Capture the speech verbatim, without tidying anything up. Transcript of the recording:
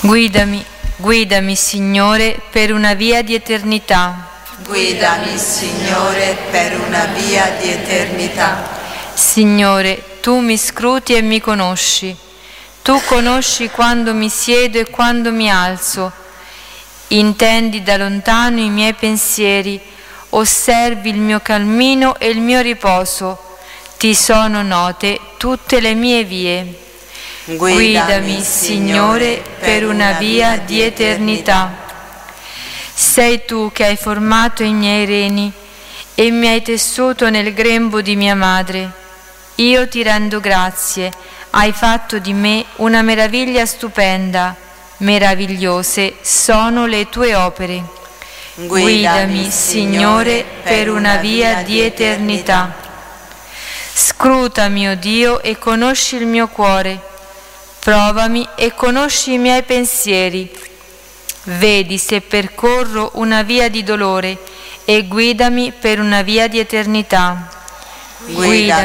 Guidami, guidami, Signore, per una via di eternità. Guidami, Signore, per una via di eternità. Signore, Tu mi scruti e mi conosci. Tu conosci quando mi siedo e quando mi alzo. Intendi da lontano i miei pensieri, osservi il mio cammino e il mio riposo. Ti sono note tutte le mie vie. Guidami, Signore, per una via di eternità. Sei Tu che hai formato i miei reni e mi hai tessuto nel grembo di mia madre. Io ti rendo grazie, hai fatto di me una meraviglia stupenda. Meravigliose sono le Tue opere. Guidami, Signore, per una via di eternità. Scrutami, o Dio, e conosci il mio cuore. Provami e conosci i miei pensieri. Vedi se percorro una via di dolore e guidami per una via di eternità. Guidami,